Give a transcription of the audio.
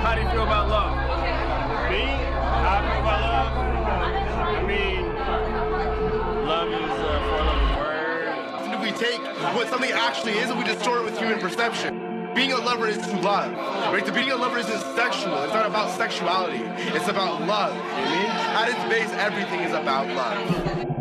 how do you feel about love? Me? How I feel about love? I mean, love is a four-letter word. If we take what something actually is and we distort it with human perception. Being a lover isn't love, right? Being a lover isn't sexual. It's not about sexuality. It's about love, you know what I mean? At its base, everything is about love.